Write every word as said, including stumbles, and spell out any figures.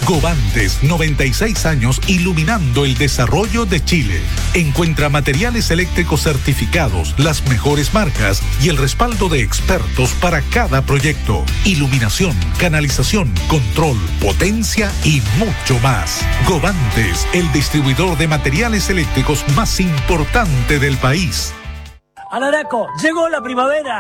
Govantes, noventa y seis años iluminando el desarrollo de Chile. Encuentra materiales eléctricos certificados, las mejores marcas y el respaldo de expertos para cada proyecto. Iluminación, canalización, control, potencia y mucho más. Govantes, el distribuidor de materiales eléctricos más importante del país. Anaraco, llegó la primavera.